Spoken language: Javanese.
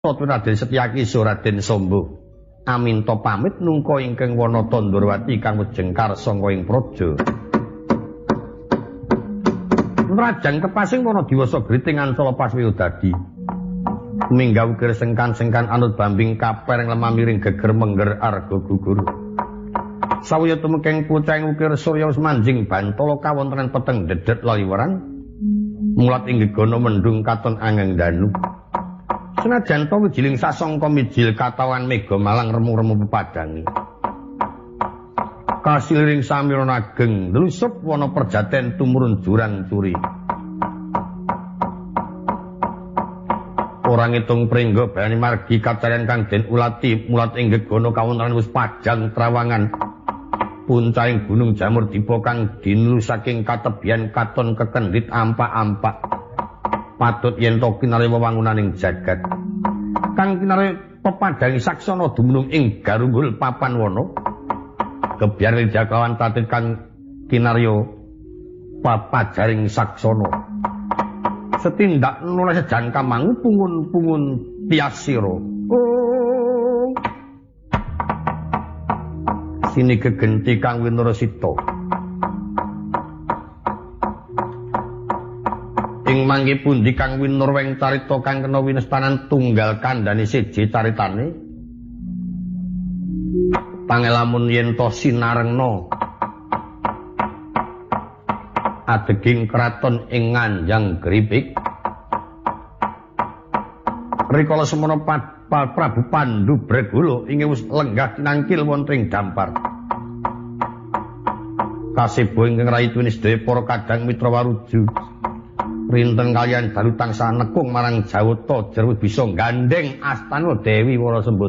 Raden Setyaki Raden Sombo aminta pamit nungka ingkang wana Tandrawati kang wejengkar sangka ing praja. Rajang kepasing wana diwasa griting ancala Paswiyodadi. Minggaw ukir sengkan-sengkan anut bambing kaper lemah miring geger mengger arga gugur. Sawaya tumekeng pucang ukir surya manjing bantala kawontenan peteng dedet laliweran. Mulat ing gegana mendung katon angeng danu. Senajan to wijiling sasangka mijil katawan mega malang remu-remu pepadangi. Kasiliring samirana ageng nlusup wana perjaten tumurun jurang curi. Ora ngitung pringga bani margi kacaryan kang den ulati mulat ing gegana kawontenan wis pajang trawangan. Puncahing gunung jamur dipa kang dinulu saking katebian katon kekendhit ampak-ampak. Patut yen to kinare wewangunaning jagat. Kang kinare pepadangi saksana dumunung ing garunggul papan wana. Kebiar jagawan tatit kang kinarya papajaring saksana. Setindak noleh sejangka mangu pungun-pungun tiasira. Oh. Sini gegenti kang Winarasita. Ing mangke pundi kang winurweng carita kang kena winestanan tunggal kandhane siji caritane. Pangelamun yen to sinarengna adeging kraton ing Nganjang Gripik. Rikala semana Prabu Pandhu Bregula inggih wis lenggah kinangkil wonten ing dampar. Kasibo ingkang rayi tuwin sedaya para kadang mitra waruju. Rinten kaliyan dalu tansah nekung marang Jawata jerwis bisa gandeng astana Dewi Warasembo